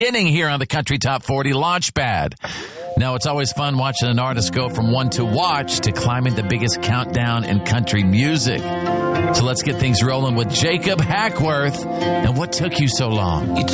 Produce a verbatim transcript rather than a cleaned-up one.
Inning here on the Country Top forty Launchpad. Now, it's always fun watching an artist go from one to watch to climbing the biggest countdown in country music. So let's get things rolling with Jacob Hackworth. And what took you so long?